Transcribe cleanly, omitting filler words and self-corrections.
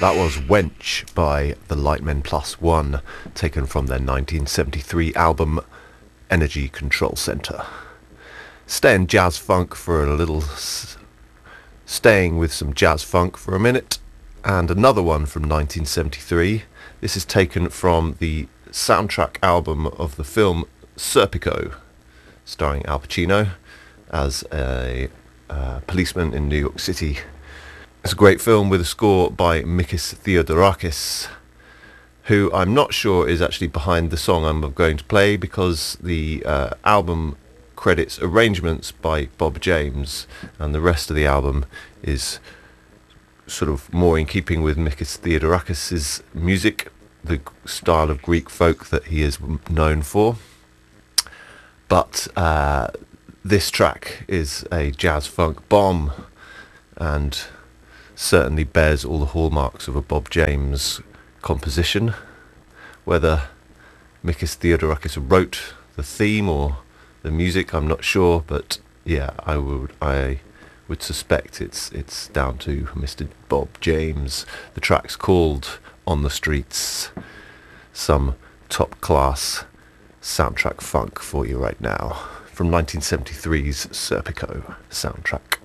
That was Wench by the Lightmen Plus One, taken from their 1973 album Energy Control Center. Staying jazz funk for a little, staying with some jazz funk for a minute, and another one from 1973. This is taken from the soundtrack album of the film Serpico, starring Al Pacino as a policeman in New York City. It's a great film with a score by Mikis Theodorakis, who I'm not sure is actually behind the song I'm going to play, because the album credits arrangements by Bob James, and the rest of the album is sort of more in keeping with Mikis Theodorakis' music, the style of Greek folk that he is known for. But this track is a jazz funk bomb, and certainly bears all the hallmarks of a Bob James composition. Whether Mikis Theodorakis wrote the theme or the music, I'm not sure, but yeah, I would suspect it's down to Mr. Bob James. The track's called On the Streets. Some top class soundtrack funk for you right now from 1973's Serpico soundtrack.